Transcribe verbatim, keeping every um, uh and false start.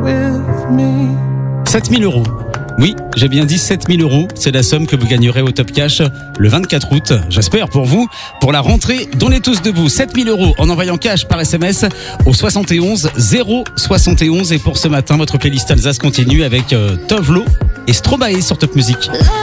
sept mille euros. Oui, j'ai bien dit sept mille euros. C'est la somme que vous gagnerez au Top Cash le vingt-quatre août. J'espère pour vous, pour la rentrée dont on est tous debout. sept mille euros en envoyant cash par S M S au soixante et onze zéro soixante et onze. Et pour ce matin, votre playlist Alsace continue avec euh, Tovlo et Stromae sur Top Music.